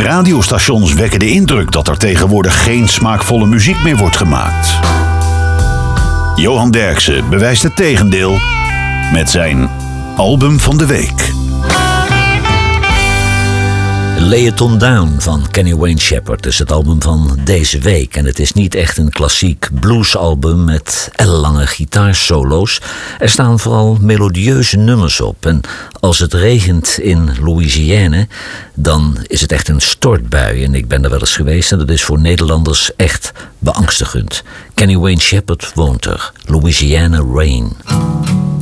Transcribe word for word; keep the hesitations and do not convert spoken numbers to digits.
radiostations wekken de indruk dat er tegenwoordig geen smaakvolle muziek meer wordt gemaakt. Johan Derksen bewijst het tegendeel met zijn album van de week. Lay It On Down van Kenny Wayne Shepherd is het album van deze week. En het is niet echt een klassiek bluesalbum met ellenlange gitaarsolo's. Er staan vooral melodieuze nummers op. En als het regent in Louisiane, dan is het echt een stortbui. En ik ben daar wel eens geweest en dat is voor Nederlanders echt beangstigend. Kenny Wayne Shepherd woont er. Louisiana Rain.